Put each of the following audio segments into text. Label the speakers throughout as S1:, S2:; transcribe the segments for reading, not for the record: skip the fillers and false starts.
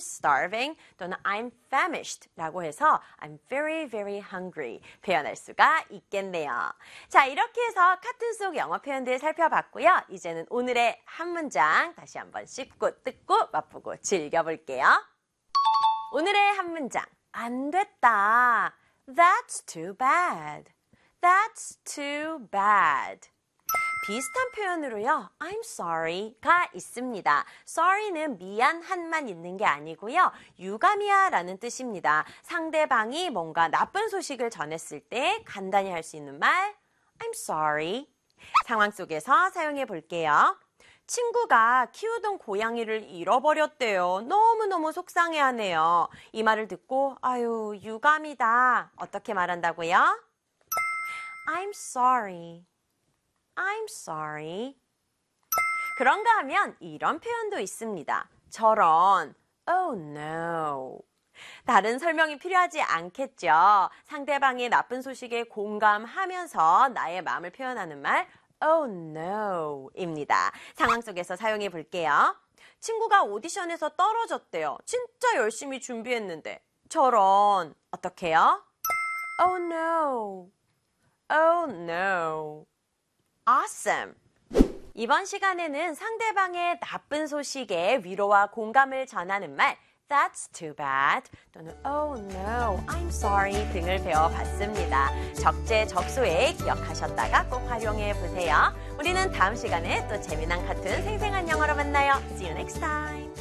S1: starving 또는 I'm famished 라고 해서 I'm very, very hungry 표현할 수가 있겠네요. 자, 이렇게 해서 카툰 속 영어 표현들 살펴봤고요. 이제는 오늘의 한 문장 다시 한번 씹고 뜯고 맛보고 즐겨볼게요. 오늘의 한 문장. 안 됐다. That's too bad. That's too bad. 비슷한 표현으로요. I'm sorry가 있습니다. sorry는 미안한만 있는 게 아니고요. 유감이야 라는 뜻입니다. 상대방이 뭔가 나쁜 소식을 전했을 때 간단히 할 수 있는 말 I'm sorry. 상황 속에서 사용해 볼게요. 친구가 키우던 고양이를 잃어버렸대요. 너무너무 속상해하네요. 이 말을 듣고 아유 유감이다. 어떻게 말한다고요? I'm sorry. I'm sorry. 그런가 하면 이런 표현도 있습니다. 저런 Oh no. 다른 설명이 필요하지 않겠죠. 상대방의 나쁜 소식에 공감하면서 나의 마음을 표현하는 말 Oh no 입니다. 상황 속에서 사용해 볼게요. 친구가 오디션에서 떨어졌대요. 진짜 열심히 준비했는데 저런 어떡해요? Oh no. Oh no. Awesome. 이번 시간에는 상대방의 나쁜 소식에 위로와 공감을 전하는 말 That's too bad 또는 Oh no, I'm sorry 등을 배워봤습니다. 적재적소에 기억하셨다가 꼭 활용해 보세요. 우리는 다음 시간에 또 재미난 카툰 생생한 영어로 만나요. See you next time.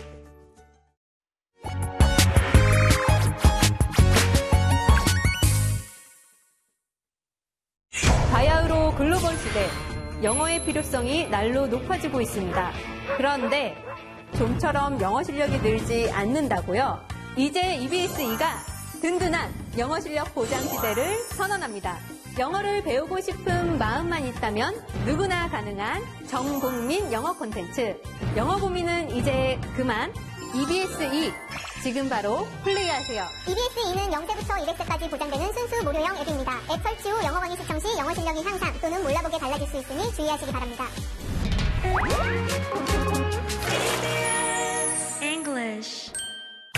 S2: 바야흐로 글로벌 시대, 영어의 필요성이 날로 높아지고 있습니다. 그런데 좀처럼 영어 실력이 늘지 않는다고요? 이제 EBS-E가 든든한 영어 실력 보장 시대를 선언합니다. 영어를 배우고 싶은 마음만 있다면 누구나 가능한 전국민 영어 콘텐츠. 영어 고민은 이제 그만. EBS-E 지금 바로 플레이하세요.
S3: EBS-E는 0세부터 200세까지 보장되는 순수 무료형 앱입니다. 앱 설치 후 영어 강의 시청 시 영어 실력이 향상 또는 몰라보게 달라질 수 있으니 주의하시기 바랍니다.
S4: English.